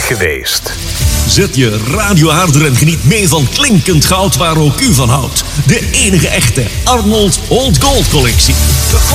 geweest. Zet je radio harder en geniet mee van klinkend goud waar ook u van houdt. De enige echte Arnold Old Gold collectie.